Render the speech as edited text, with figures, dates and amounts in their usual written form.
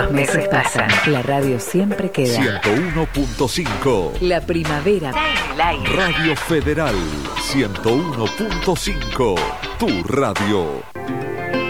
Los meses pasan. La radio siempre queda. 101.5. La primavera en el aire. Radio Federal 101.5. Tu radio.